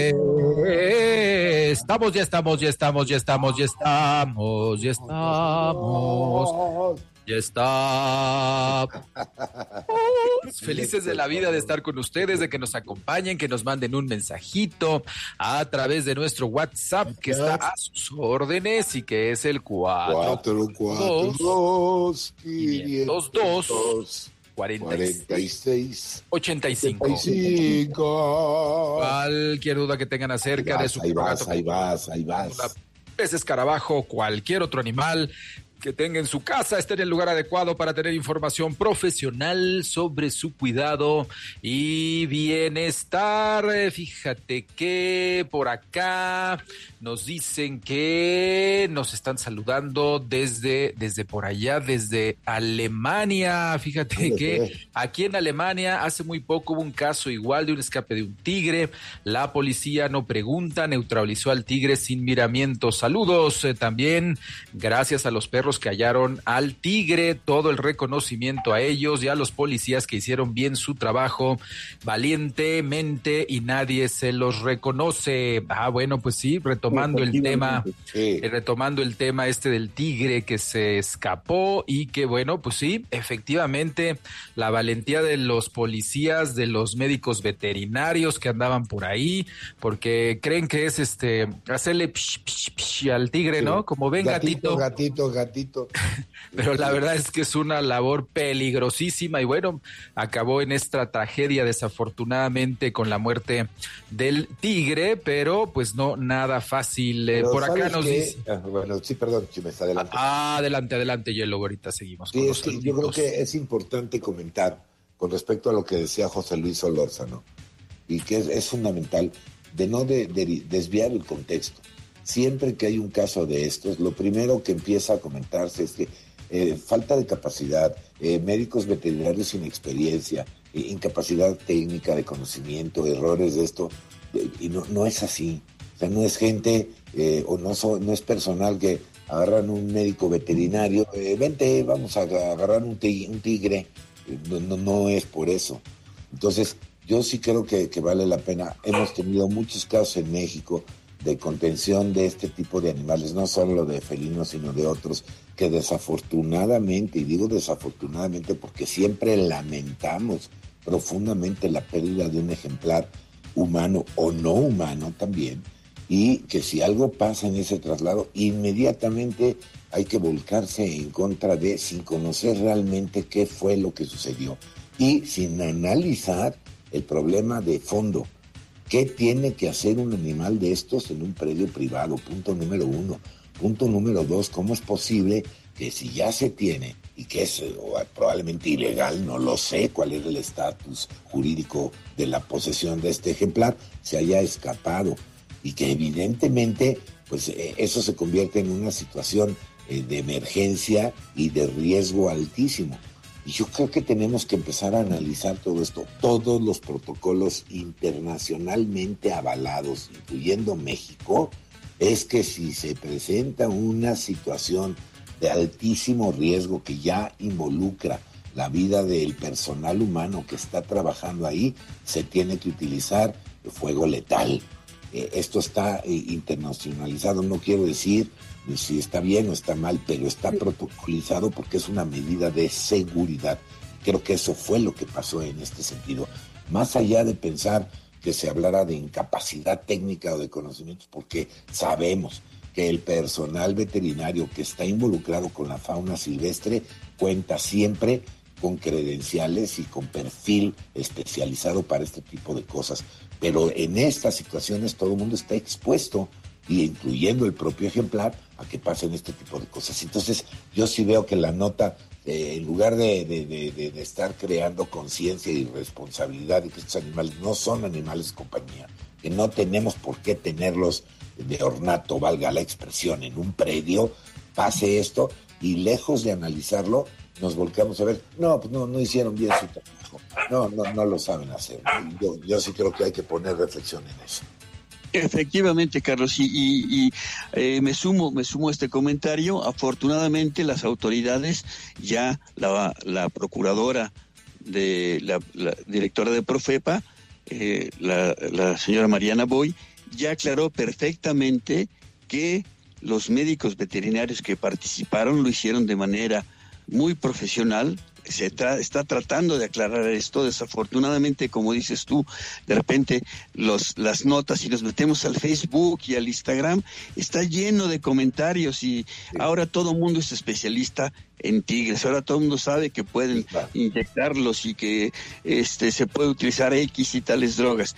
Estamos. Ya está. Felices de la vida de estar con ustedes, de que nos acompañen, que nos manden un mensajito a través de nuestro WhatsApp que está a sus órdenes y que es el 442 502 46 85. Cualquier duda que tengan acerca de su ahí vas. pez escarabajo, cualquier otro animal que tenga en su casa, esté en el lugar adecuado para tener información profesional sobre su cuidado y bienestar. Fíjate que por acá nos dicen que nos están saludando desde por allá, desde Alemania. Fíjate que aquí en Alemania hace muy poco hubo un caso igual de un escape de un tigre. La policía no pregunta, neutralizó al tigre sin miramientos. Saludos también, gracias a los perros que hallaron al tigre, todo el reconocimiento a ellos y a los policías que hicieron bien su trabajo valientemente y nadie se los reconoce. Bueno, pues sí, retomando el tema este del tigre que se escapó y que bueno, pues sí, efectivamente la valentía de los policías, de los médicos veterinarios que andaban por ahí, porque creen que es hacerle psh al tigre, sí, ¿no? Como ven, gatito. Pero la verdad es que es una labor peligrosísima y bueno, acabó en esta tragedia desafortunadamente con la muerte del tigre, pero pues no nada fácil. Por acá nos dice... Bueno, sí, perdón, si me está adelante. Adelante, Yelo, ahorita seguimos. Sí, es que yo creo que es importante comentar con respecto a lo que decía José Luis Solórzano, y que es fundamental de no desviar el contexto. Siempre que hay un caso de estos, lo primero que empieza a comentarse es que falta de capacidad, médicos veterinarios sin experiencia, incapacidad técnica de conocimiento, errores de esto, y no es así. O sea, no es gente no es personal que agarran un médico veterinario, vente, vamos a agarrar un tigre. No es por eso. Entonces, yo sí creo que vale la pena. Hemos tenido muchos casos en México de contención de este tipo de animales, no solo de felinos, sino de otros, que desafortunadamente, y digo desafortunadamente porque siempre lamentamos profundamente la pérdida de un ejemplar humano o no humano también, y que si algo pasa en ese traslado, inmediatamente hay que volcarse en contra de, sin conocer realmente qué fue lo que sucedió, y sin analizar el problema de fondo. ¿Qué tiene que hacer un animal de estos en un predio privado? Punto número 1. Punto número 2, ¿cómo es posible que si ya se tiene, y que es probablemente ilegal, no lo sé cuál es el estatus jurídico de la posesión de este ejemplar, se haya escapado? Y que evidentemente, pues eso se convierte en una situación de emergencia y de riesgo altísimo. Y yo creo que tenemos que empezar a analizar todo esto, todos los protocolos internacionalmente avalados, incluyendo México, es que si se presenta una situación de altísimo riesgo que ya involucra la vida del personal humano que está trabajando ahí, se tiene que utilizar fuego letal. Esto está internacionalizado, no quiero decir si está bien o está mal, pero está protocolizado porque es una medida de seguridad. Creo que eso fue lo que pasó en este sentido. Más allá de pensar que se hablara de incapacidad técnica o de conocimientos, porque sabemos que el personal veterinario que está involucrado con la fauna silvestre cuenta siempre con credenciales y con perfil especializado para este tipo de cosas. Pero en estas situaciones todo el mundo está expuesto, y incluyendo el propio ejemplar, a que pasen este tipo de cosas. Entonces, yo sí veo que la nota, en lugar de estar creando conciencia y responsabilidad de que estos animales no son animales de compañía, que no tenemos por qué tenerlos de ornato, valga la expresión, en un predio, pase esto, y lejos de analizarlo, nos volcamos a ver, no hicieron bien su trabajo, no lo saben hacer. Yo sí creo que hay que poner reflexión en eso. Efectivamente, Carlos, y me sumo a este comentario. Afortunadamente, las autoridades, ya la procuradora de la directora de Profepa, la señora Mariana Boy, ya aclaró perfectamente que los médicos veterinarios que participaron lo hicieron de manera muy profesional. Está tratando de aclarar esto. Desafortunadamente, como dices tú, de repente las notas, si nos metemos al Facebook y al Instagram, está lleno de comentarios y ahora todo el mundo es especialista en tigres. Ahora todo el mundo sabe que pueden inyectarlos y que se puede utilizar X y tales drogas.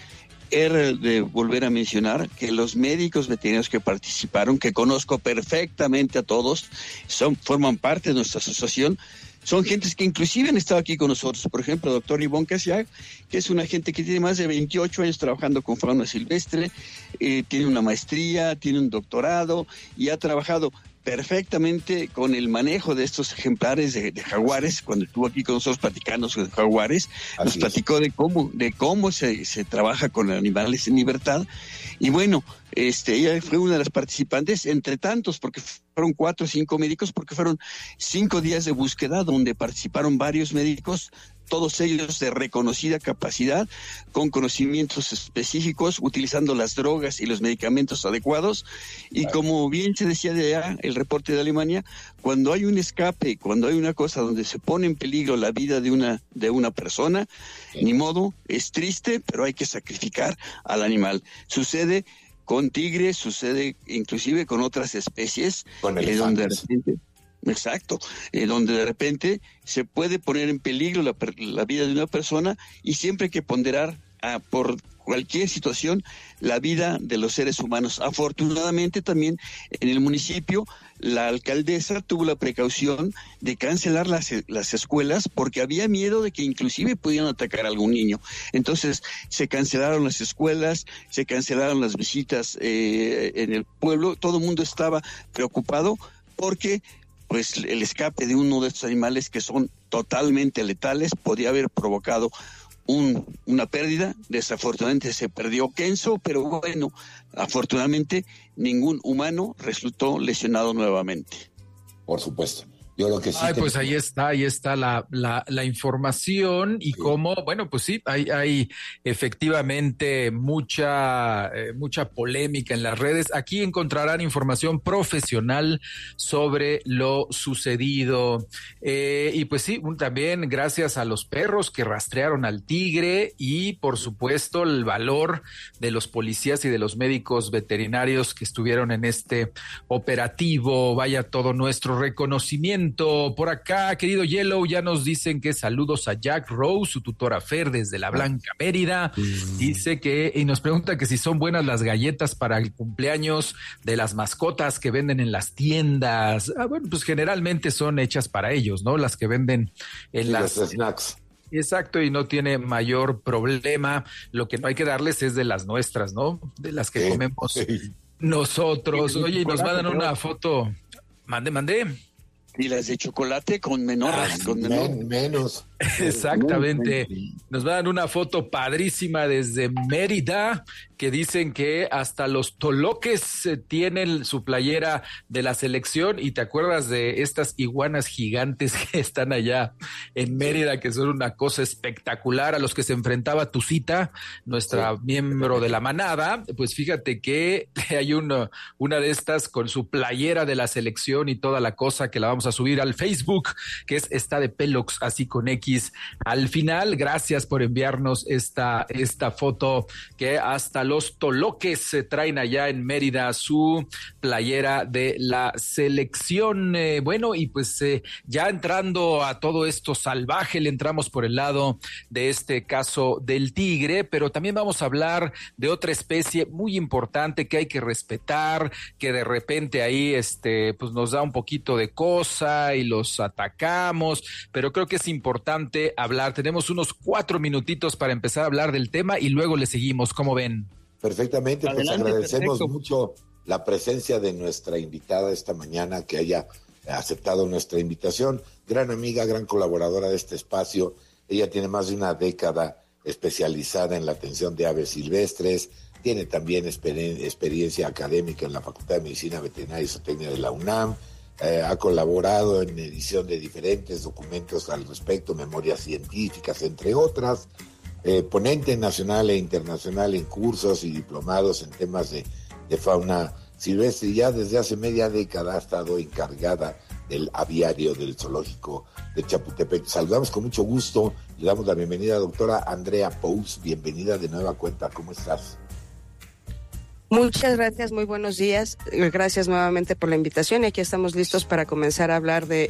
He de volver a mencionar que los médicos veterinarios que participaron, que conozco perfectamente a todos, forman parte de nuestra asociación. Son gentes que inclusive han estado aquí con nosotros. Por ejemplo, el doctor Ivonne Casiag, que es una gente que tiene más de 28 años trabajando con fauna silvestre, tiene una maestría, tiene un doctorado y ha trabajado perfectamente con el manejo de estos ejemplares de jaguares. Cuando estuvo aquí con nosotros platicando sobre jaguares, nos platicó de cómo se trabaja con animales en libertad. Y bueno, ella fue una de las participantes, entre tantos, porque fueron 4 o 5 médicos, porque fueron 5 días de búsqueda donde participaron varios médicos, todos ellos de reconocida capacidad, con conocimientos específicos, utilizando las drogas y los medicamentos adecuados. Y como bien se decía de allá, el reporte de Alemania, cuando hay un escape, cuando hay una cosa donde se pone en peligro la vida de una persona, ni modo, es triste, pero hay que sacrificar al animal. Sucede con tigres, sucede inclusive con otras especies, donde de repente... Exacto, donde de repente se puede poner en peligro la vida de una persona, y siempre hay que ponderar por cualquier situación la vida de los seres humanos. Afortunadamente también en el municipio la alcaldesa tuvo la precaución de cancelar las escuelas porque había miedo de que inclusive pudieran atacar a algún niño. Entonces se cancelaron las escuelas, se cancelaron las visitas en el pueblo. Todo el mundo estaba preocupado porque pues el escape de uno de estos animales que son totalmente letales podía haber provocado una pérdida. Desafortunadamente se perdió Kenzo, pero bueno, afortunadamente ningún humano resultó lesionado nuevamente. Por supuesto. Yo lo que sí pues ahí está la información y cómo, bueno, pues sí, hay efectivamente mucha polémica en las redes. Aquí encontrarán información profesional sobre lo sucedido. Y pues sí, también gracias a los perros que rastrearon al tigre y por supuesto el valor de los policías y de los médicos veterinarios que estuvieron en este operativo. Vaya todo nuestro reconocimiento. Por acá, querido Yellow, ya nos dicen que saludos a Jack Rose, su tutora Fer desde la Blanca Mérida. Dice y nos pregunta que si son buenas las galletas para el cumpleaños de las mascotas que venden en las tiendas. Bueno, pues generalmente son hechas para ellos, ¿no? Las que venden en las snacks. Exacto, y no tiene mayor problema. Lo que no hay que darles es de las nuestras, ¿no? De las que comemos nosotros. Oye, y nos mandan una foto. Mande. Y las de chocolate con menos. Exactamente. Nos dan una foto padrísima desde Mérida, que dicen que hasta los toloques tienen su playera de la selección. Y te acuerdas de estas iguanas gigantes que están allá en Mérida, que son una cosa espectacular, a los que se enfrentaba Tucita, nuestra miembro de la manada. Pues fíjate que hay una de estas con su playera de la selección y toda la cosa, que la vamos a subir al Facebook, que está de Pelox, así con X al final. Gracias por enviarnos esta foto, que hasta los toloques se traen allá en Mérida su playera de la selección. Bueno, y pues ya entrando a todo esto salvaje, le entramos por el lado de este caso del tigre, pero también vamos a hablar de otra especie muy importante que hay que respetar, que de repente ahí pues nos da un poquito de cosa y los atacamos, pero creo que es importante hablar. Tenemos unos 4 minutitos para empezar a hablar del tema y luego le seguimos. ¿Cómo ven? Perfectamente. Adelante, pues agradecemos perfecto. mucho la presencia de nuestra invitada esta mañana, que haya aceptado nuestra invitación. Gran amiga, gran colaboradora de este espacio. Ella tiene más de una década especializada en la atención de aves silvestres. Tiene también experiencia académica en la Facultad de Medicina Veterinaria y Zootecnia de la UNAM. Ha colaborado en edición de diferentes documentos al respecto, memorias científicas, entre otras. ponente nacional e internacional en cursos y diplomados en temas de fauna silvestre, y ya desde hace media década ha estado encargada del aviario del zoológico de Chapultepec. Saludamos con mucho gusto, le damos la bienvenida a la doctora Andrea Pous. Bienvenida de nueva cuenta, ¿cómo estás? Muchas gracias, muy buenos días. Gracias nuevamente por la invitación y aquí estamos listos para comenzar a hablar de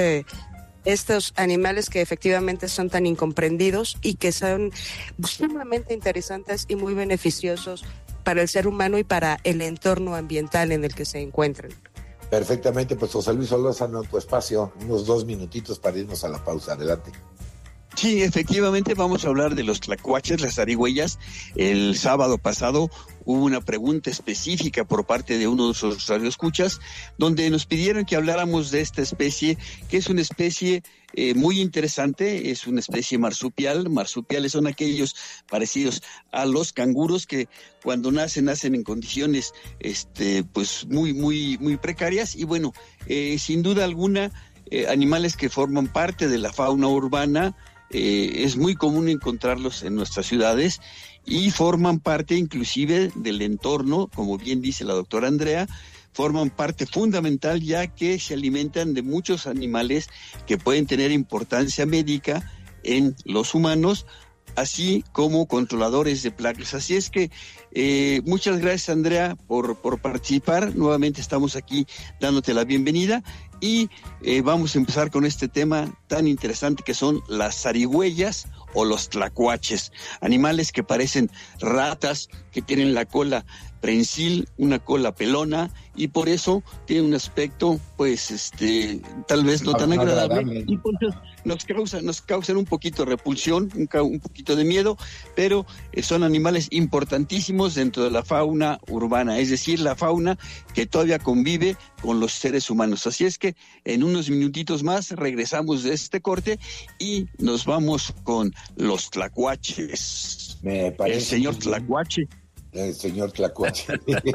estos animales que efectivamente son tan incomprendidos y que son sumamente interesantes y muy beneficiosos para el ser humano y para el entorno ambiental en el que se encuentran. Perfectamente, pues José Luis Solórzano, tu espacio, unos 2 minutitos para irnos a la pausa. Adelante. Sí, efectivamente vamos a hablar de los tlacuaches, las zarigüeyas. El sábado pasado hubo una pregunta específica por parte de uno de sus radioescuchas, donde nos pidieron que habláramos de esta especie, que es una especie muy interesante, es una especie marsupial. Marsupiales son aquellos parecidos a los canguros que cuando nacen en condiciones pues muy precarias, y bueno, sin duda alguna, animales que forman parte de la fauna urbana. Es muy común encontrarlos en nuestras ciudades y forman parte inclusive del entorno, como bien dice la doctora Andrea, forman parte fundamental ya que se alimentan de muchos animales que pueden tener importancia médica en los humanos, así como controladores de plagas. Así es que muchas gracias, Andrea, por participar. Nuevamente estamos aquí dándote la bienvenida y vamos a empezar con este tema tan interesante que son las zarigüeyas o los tlacuaches, animales que parecen ratas, que tienen la cola prensil, una cola pelona, y por eso tiene un aspecto pues tal vez no tan agradable. Y por eso nos causan un poquito de repulsión, un poquito de miedo, pero son animales importantísimos dentro de la fauna urbana, es decir, la fauna que todavía convive con los seres humanos. Así es que en unos minutitos más regresamos de este corte y nos vamos con los tlacuaches. Me parece el señor Tlacuache. El señor Tlacuache.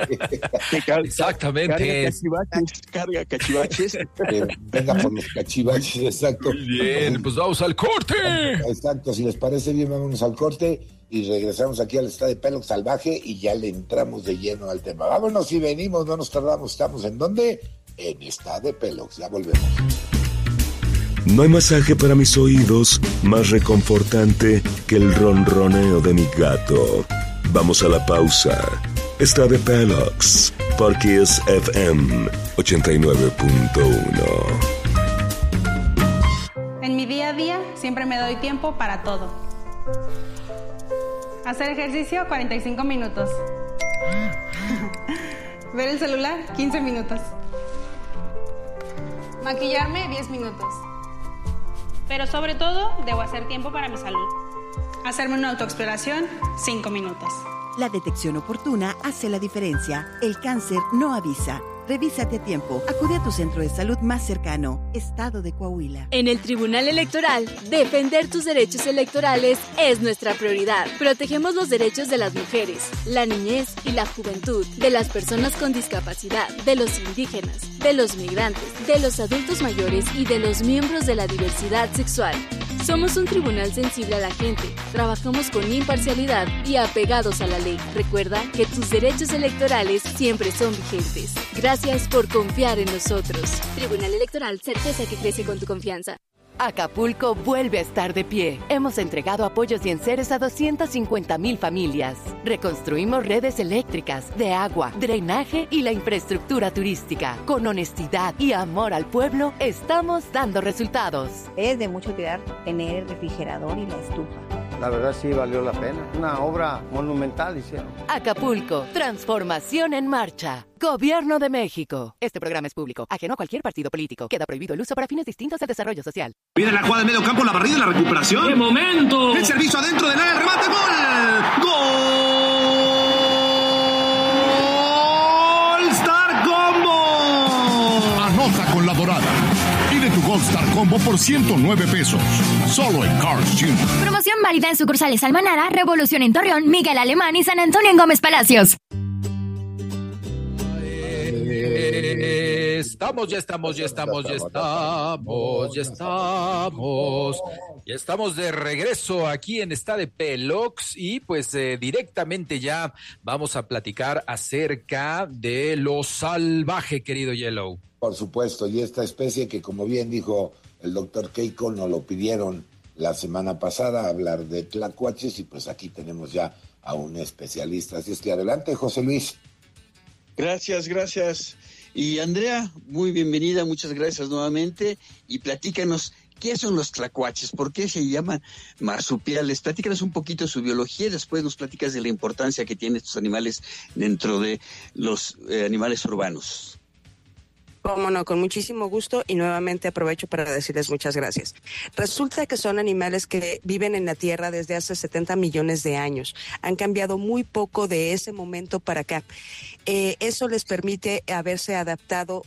Exactamente. Carga cachivaches. Venga por los cachivaches, exacto. Muy bien, pues vamos al corte. Exacto, si les parece bien, vámonos al corte y regresamos aquí al Estadio Pelox Salvaje y ya le entramos de lleno al tema. Vámonos y venimos, no nos tardamos. ¿Estamos en dónde? En Estadio Pelox, ya volvemos. No hay masaje para mis oídos más reconfortante que el ronroneo de mi gato. Vamos a la pausa. Está de Pelox por Kiss FM 89.1. En mi día a día siempre me doy tiempo para todo. Hacer ejercicio 45 minutos. Ver el celular 15 minutos. Maquillarme 10 minutos. Pero sobre todo debo hacer tiempo para mi salud. Hacerme una autoexploración 5 minutos. La detección oportuna hace la diferencia. El cáncer no avisa. Revísate a tiempo. Acude a tu centro de salud más cercano. Estado de Coahuila. En el Tribunal Electoral, defender tus derechos electorales es nuestra prioridad. Protegemos los derechos de las mujeres, la niñez y la juventud, de las personas con discapacidad, de los indígenas, de los migrantes, de los adultos mayores y de los miembros de la diversidad sexual. Somos un tribunal sensible a la gente, trabajamos con imparcialidad y apegados a la ley. Recuerda que tus derechos electorales siempre son vigentes. Gracias por confiar en nosotros. Tribunal Electoral, certeza que crece con tu confianza. Acapulco vuelve a estar de pie. Hemos entregado apoyos y enseres a 250,000 familias. Reconstruimos redes eléctricas, de agua, drenaje y la infraestructura turística. Con honestidad y amor al pueblo, estamos dando resultados. Es de mucha utilidad tener el refrigerador y la estufa. La verdad sí valió la pena. Una obra monumental hicieron. Acapulco, transformación en marcha. Gobierno de México. Este programa es público, ajeno a cualquier partido político. Queda prohibido el uso para fines distintos del desarrollo social. Viene la jugada de medio campo, la barrida y la recuperación. ¡Qué momento! El servicio adentro del área, el remate, ¡gol! ¡Gol! ¡Star Combo! Anota con la Dorada. Pide tu Gold Star Combo por 109 pesos. Solo en Carl's Jr. Promoción válida en sucursales Almanara, Revolución en Torreón, Miguel Alemán y San Antonio en Gómez Palacios. estamos de regreso aquí en Está de Pelox y pues directamente ya vamos a platicar acerca de lo salvaje, querido Yellow. Por supuesto, y esta especie que, como bien dijo el doctor Keiko, nos lo pidieron la semana pasada, hablar de tlacuaches, y pues aquí tenemos ya a un especialista. Así es que adelante, José Luis. Gracias. Y Andrea, muy bienvenida, muchas gracias nuevamente. Y platícanos, ¿qué son los tlacuaches? ¿Por qué se llaman marsupiales? Platícanos un poquito su biología y después nos platicas de la importancia que tienen estos animales dentro de los animales urbanos. Cómo no, con muchísimo gusto, y nuevamente aprovecho para decirles muchas gracias. Resulta que son animales que viven en la Tierra desde hace 70 millones de años. Han cambiado muy poco de ese momento para acá. Eso les permite haberse adaptado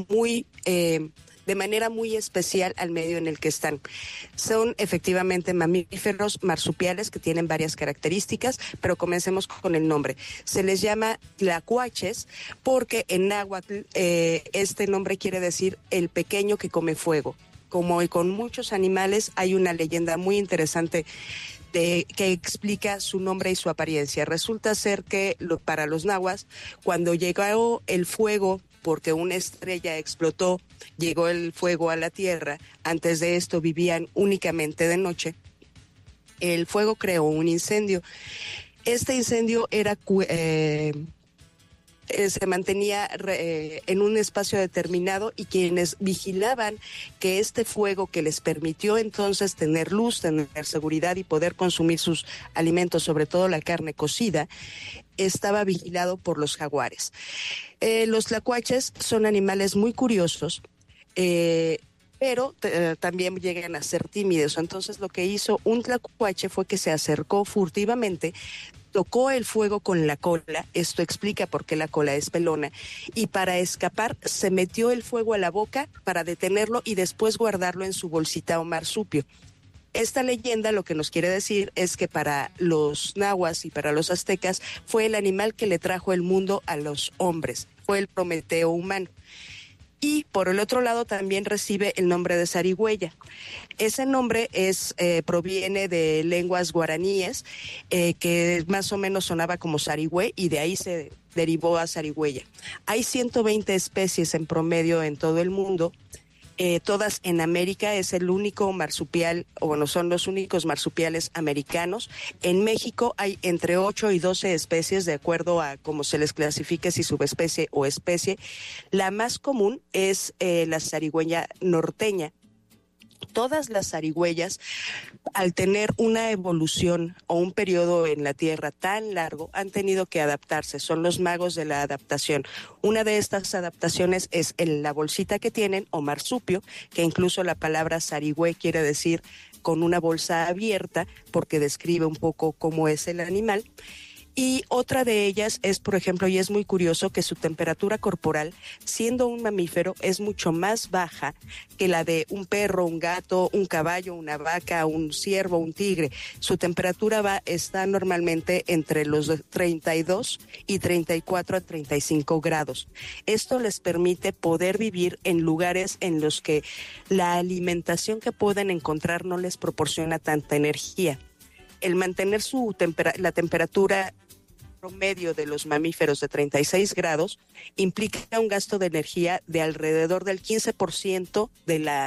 de manera muy especial al medio en el que están. Son efectivamente mamíferos marsupiales que tienen varias características, pero comencemos con el nombre. Se les llama tlacuaches porque en náhuatl este nombre quiere decir el pequeño que come fuego. Como con muchos animales, hay una leyenda muy interesante que explica su nombre y su apariencia. Resulta ser que para los nahuas, cuando llegó el fuego, porque una estrella explotó, llegó el fuego a la Tierra. Antes de esto vivían únicamente de noche. El fuego creó un incendio. Este incendio se mantenía en un espacio determinado, y quienes vigilaban que este fuego, que les permitió entonces tener luz, tener seguridad y poder consumir sus alimentos, sobre todo la carne cocida, estaba vigilado por los jaguares. Los tlacuaches son animales muy curiosos, pero también llegan a ser tímidos. Entonces lo que hizo un tlacuache fue que se acercó furtivamente, tocó el fuego con la cola, esto explica por qué la cola es pelona, y para escapar se metió el fuego a la boca para detenerlo y después guardarlo en su bolsita o marsupio. Esta leyenda lo que nos quiere decir es que para los nahuas y para los aztecas fue el animal que le trajo el mundo a los hombres, fue el Prometeo humano. Y por el otro lado también recibe el nombre de zarigüeya. Ese nombre proviene de lenguas guaraníes, que más o menos sonaba como zarigüe, y de ahí se derivó a zarigüeya. Hay 120 especies en promedio en todo el mundo. Todas en América, es el único marsupial, o bueno, son los únicos marsupiales americanos. En México hay entre 8 y 12 especies, de acuerdo a cómo se les clasifique, si subespecie o especie. La más común es la zarigüeya norteña. Todas las zarigüeyas, al tener una evolución o un periodo en la Tierra tan largo, han tenido que adaptarse. Son los magos de la adaptación. Una de estas adaptaciones es la bolsita que tienen, o marsupio, que incluso la palabra zarigüe quiere decir con una bolsa abierta, porque describe un poco cómo es el animal. Y otra de ellas es, por ejemplo, y es muy curioso, que su temperatura corporal, siendo un mamífero, es mucho más baja que la de un perro, un gato, un caballo, una vaca, un ciervo, un tigre. Su temperatura está normalmente entre los 32 y 34 a 35 grados. Esto les permite poder vivir en lugares en los que la alimentación que pueden encontrar no les proporciona tanta energía. El mantener la temperatura promedio de los mamíferos de 36 grados implica un gasto de energía de alrededor del 15% de la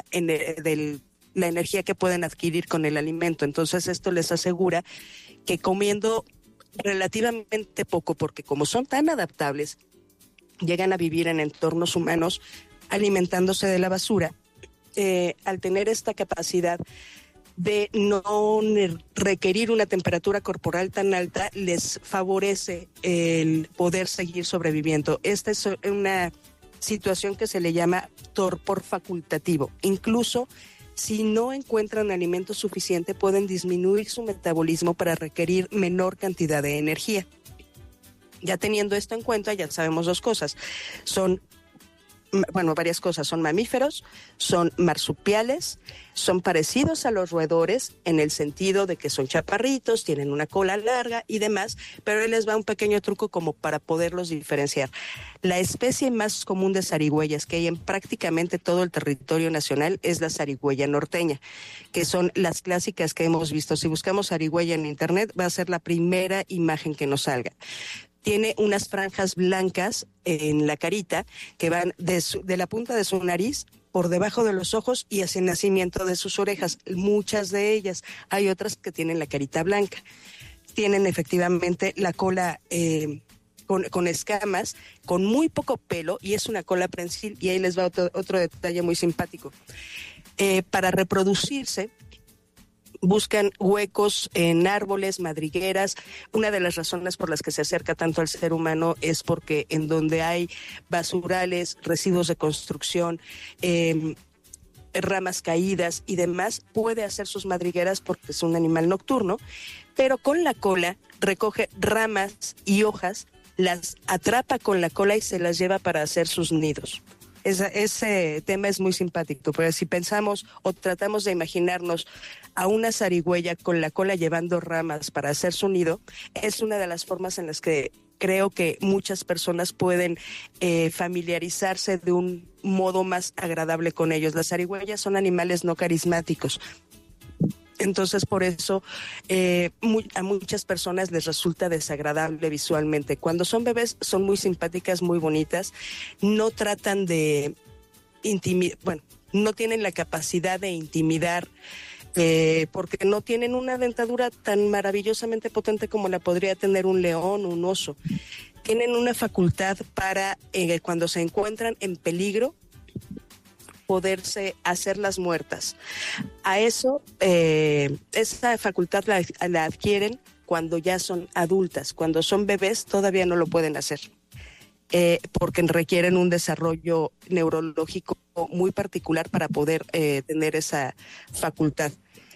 energía que pueden adquirir con el alimento. Entonces esto les asegura que comiendo relativamente poco, porque como son tan adaptables, llegan a vivir en entornos humanos alimentándose de la basura. Al tener esta capacidad de no requerir una temperatura corporal tan alta, les favorece el poder seguir sobreviviendo. Esta es una situación que se le llama torpor facultativo. Incluso si no encuentran alimento suficiente, pueden disminuir su metabolismo para requerir menor cantidad de energía. Ya teniendo esto en cuenta, ya sabemos dos cosas. Son varias cosas. Son mamíferos, son marsupiales, son parecidos a los roedores en el sentido de que son chaparritos, tienen una cola larga y demás, pero ahí les va un pequeño truco como para poderlos diferenciar. La especie más común de zarigüeyas que hay en prácticamente todo el territorio nacional es la zarigüeya norteña, que son las clásicas que hemos visto. Si buscamos zarigüeya en internet, va a ser la primera imagen que nos salga. Tiene unas franjas blancas en la carita que van de la punta de su nariz por debajo de los ojos y hacia el nacimiento de sus orejas. Muchas de ellas. Hay otras que tienen la carita blanca. Tienen efectivamente la cola con escamas, con muy poco pelo, y es una cola prensil. Y ahí les va otro detalle muy simpático. Para reproducirse, buscan huecos en árboles, madrigueras. Una de las razones por las que se acerca tanto al ser humano es porque en donde hay basurales, residuos de construcción, ramas caídas y demás, puede hacer sus madrigueras porque es un animal nocturno, pero con la cola recoge ramas y hojas, las atrapa con la cola y se las lleva para hacer sus nidos. Ese tema es muy simpático, pero si pensamos o tratamos de imaginarnos a una zarigüeya con la cola llevando ramas para hacer su nido, es una de las formas en las que creo que muchas personas pueden familiarizarse de un modo más agradable con ellos. Las zarigüeyas son animales no carismáticos. Entonces, por eso a muchas personas les resulta desagradable visualmente. Cuando son bebés son muy simpáticas, muy bonitas, no tratan de no tienen la capacidad de intimidar, porque no tienen una dentadura tan maravillosamente potente como la podría tener un león o un oso. Tienen una facultad para, cuando se encuentran en peligro, poderse hacerlas muertas. A eso, esa facultad la adquieren cuando ya son adultas. Cuando son bebés todavía no lo pueden hacer, porque requieren un desarrollo neurológico muy particular para poder tener esa facultad.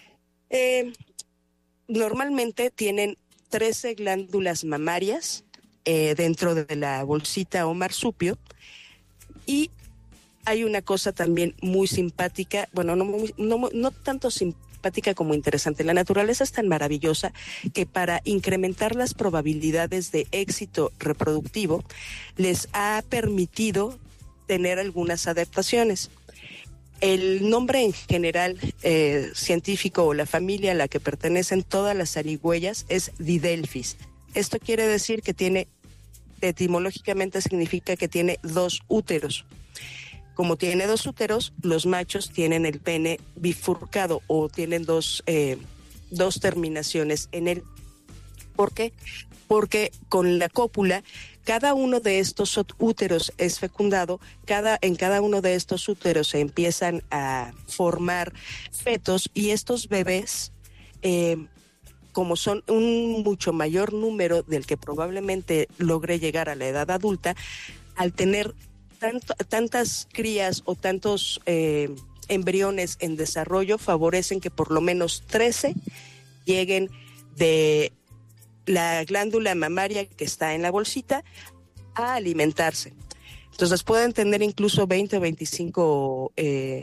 Normalmente tienen 13 glándulas mamarias dentro de la bolsita o marsupio, y hay una cosa también muy simpática, bueno, no tanto simpática como interesante. La naturaleza es tan maravillosa que para incrementar las probabilidades de éxito reproductivo les ha permitido tener algunas adaptaciones. El nombre en general científico o la familia a la que pertenecen todas las zarigüeyas es Didelphis. Esto quiere decir que etimológicamente significa que tiene 2 úteros. Como tiene 2 úteros, los machos tienen el pene bifurcado o tienen dos terminaciones en él. ¿Por qué? Porque con la cópula, cada uno de estos úteros es fecundado, en cada uno de estos úteros se empiezan a formar fetos, y estos bebés, como son un mucho mayor número del que probablemente logre llegar a la edad adulta, al tener tantas crías o tantos embriones en desarrollo, favorecen que por lo menos 13 lleguen de la glándula mamaria que está en la bolsita a alimentarse. Entonces pueden tener incluso 20 o 25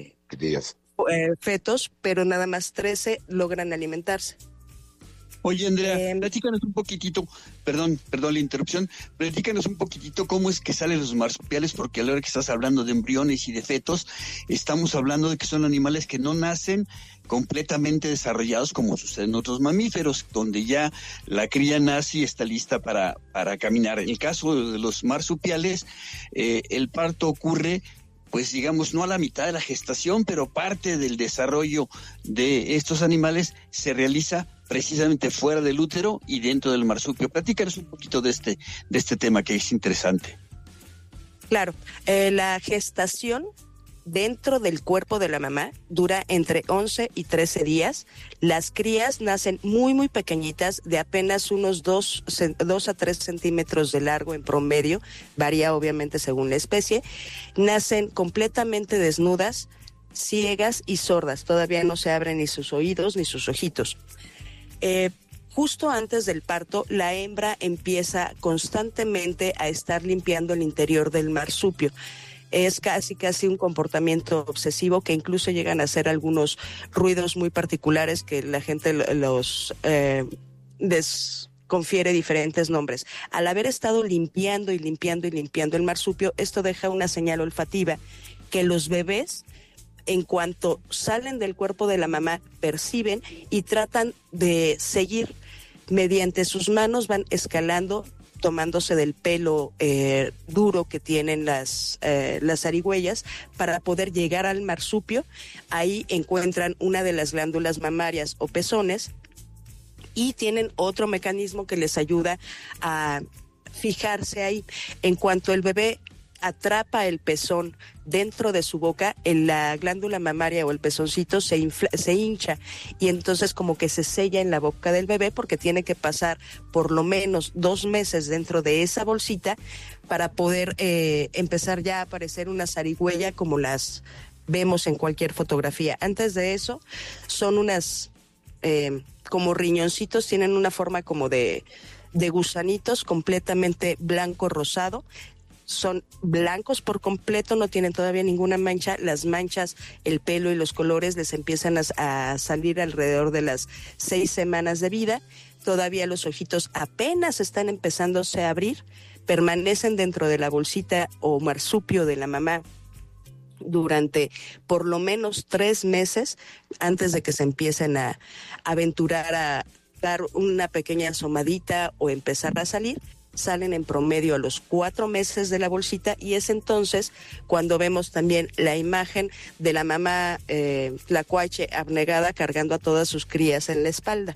fetos, pero nada más 13 logran alimentarse. Oye, Andrea, platícanos un poquitito, perdón la interrupción, platícanos un poquitito cómo es que salen los marsupiales, porque a la hora que estás hablando de embriones y de fetos, estamos hablando de que son animales que no nacen completamente desarrollados como sucede en otros mamíferos, donde ya la cría nace y está lista para caminar. En el caso de los marsupiales, el parto ocurre, pues digamos, no a la mitad de la gestación, pero parte del desarrollo de estos animales se realiza precisamente fuera del útero y dentro del marsupio. Platícanos un poquito de este tema que es interesante. Claro, la gestación dentro del cuerpo de la mamá dura entre 11 y 13 días. Las crías nacen muy, muy pequeñitas, de apenas unos 2 a 3 centímetros de largo en promedio, varía obviamente según la especie. Nacen completamente desnudas, ciegas y sordas, todavía no se abren ni sus oídos ni sus ojitos. Justo antes del parto, la hembra empieza constantemente a estar limpiando el interior del marsupio. Es casi un comportamiento obsesivo, que incluso llegan a hacer algunos ruidos muy particulares que la gente los confiere diferentes nombres. Al haber estado limpiando el marsupio, esto deja una señal olfativa que los bebés, en cuanto salen del cuerpo de la mamá, perciben y tratan de seguir. Mediante sus manos van escalando, tomándose del pelo duro que tienen las zarigüeyas para poder llegar al marsupio. Ahí encuentran una de las glándulas mamarias o pezones y tienen otro mecanismo que les ayuda a fijarse ahí. En cuanto el bebé atrapa el pezón dentro de su boca, en la glándula mamaria o el pezoncito se hincha y entonces como que se sella en la boca del bebé, porque tiene que pasar por lo menos 2 meses dentro de esa bolsita para poder empezar ya a aparecer una zarigüeya como las vemos en cualquier fotografía. Antes de eso son unas como riñoncitos, tienen una forma como de gusanitos, completamente blanco rosado. Son blancos por completo, no tienen todavía ninguna mancha. Las manchas, el pelo y los colores les empiezan a salir alrededor de las 6 semanas de vida. Todavía los ojitos apenas están empezándose a abrir, permanecen dentro de la bolsita o marsupio de la mamá durante por lo menos 3 meses antes de que se empiecen a aventurar a dar una pequeña asomadita o empezar a salir. Salen en promedio a los 4 meses de la bolsita y es entonces cuando vemos también la imagen de la mamá tlacuache abnegada cargando a todas sus crías en la espalda.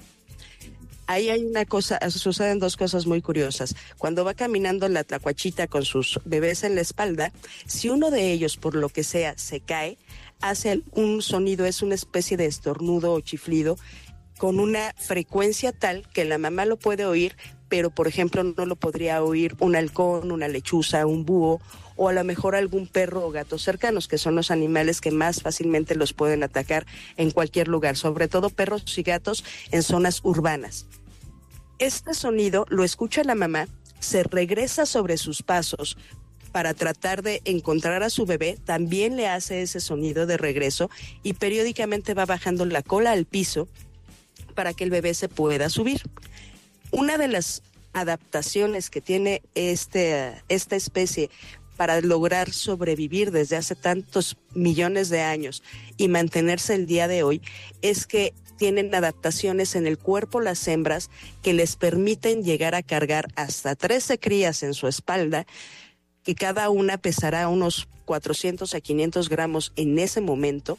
Ahí hay una cosa, suceden 2 cosas muy curiosas. Cuando va caminando la tlacuachita con sus bebés en la espalda, si uno de ellos por lo que sea se cae, hace un sonido, es una especie de estornudo o chiflido con una frecuencia tal que la mamá lo puede oír, pero por ejemplo no lo podría oír un halcón, una lechuza, un búho o a lo mejor algún perro o gato cercanos, que son los animales que más fácilmente los pueden atacar en cualquier lugar, sobre todo perros y gatos en zonas urbanas. Este sonido lo escucha la mamá, se regresa sobre sus pasos para tratar de encontrar a su bebé, también le hace ese sonido de regreso y periódicamente va bajando la cola al piso para que el bebé se pueda subir. Una de las adaptaciones que tiene esta especie para lograr sobrevivir desde hace tantos millones de años y mantenerse el día de hoy es que tienen adaptaciones en el cuerpo las hembras que les permiten llegar a cargar hasta 13 crías en su espalda, que cada una pesará unos 400 a 500 gramos en ese momento.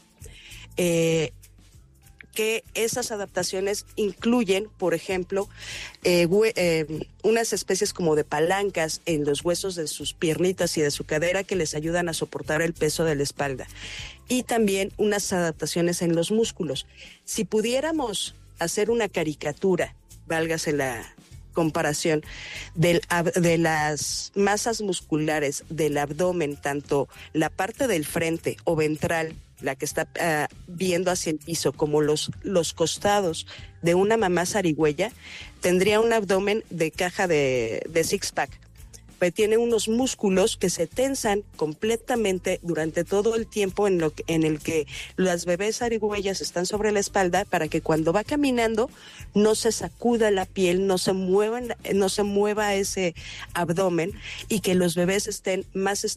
Que esas adaptaciones incluyen, por ejemplo, unas especies como de palancas en los huesos de sus piernitas y de su cadera que les ayudan a soportar el peso de la espalda. Y también unas adaptaciones en los músculos. Si pudiéramos hacer una caricatura, válgase la comparación, de las masas musculares del abdomen, tanto la parte del frente o ventral, la que está viendo hacia el piso, como los costados de una mamá zarigüeya, tendría un abdomen de caja de six-pack. Tiene unos músculos que se tensan completamente durante todo el tiempo en el que las bebés zarigüeyas están sobre la espalda, para que cuando va caminando no se sacuda la piel, no se mueva ese abdomen y que los bebés estén más